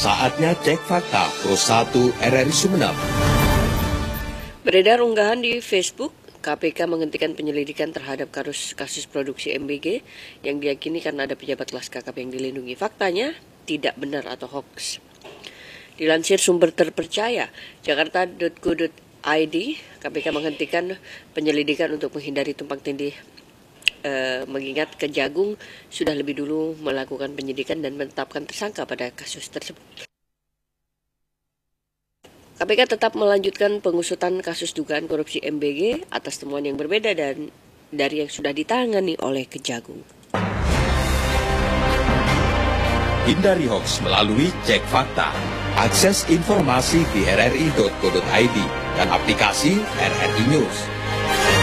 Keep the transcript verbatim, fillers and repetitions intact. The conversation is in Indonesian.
Saatnya cek fakta Pro satu R R I Sumeneb. Beredar unggahan di Facebook, K P K menghentikan penyelidikan terhadap kasus, kasus produksi M B G yang diyakini karena ada pejabat kelas kakap yang dilindungi. Faktanya tidak benar atau hoax. Dilansir sumber terpercaya, jakarta titik go titik i d, K P K menghentikan penyelidikan untuk menghindari tumpang tindih e, mengingat Kejagung sudah lebih dulu melakukan penyidikan dan menetapkan tersangka pada kasus tersebut. K P K tetap melanjutkan pengusutan kasus dugaan korupsi M B G atas temuan yang berbeda dan dari yang sudah ditangani oleh Kejagung. Hindari hoax melalui cek fakta. Akses informasi di r r i titik go titik i d dan aplikasi R R I News.